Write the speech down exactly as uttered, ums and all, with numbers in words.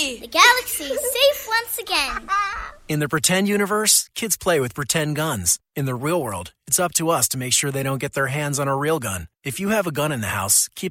galaxy! The galaxy is safe once again. In the pretend universe, kids play with pretend guns. In the real world, it's up to us to make sure they don't get their hands on a real gun. If you have a gun in the house, keep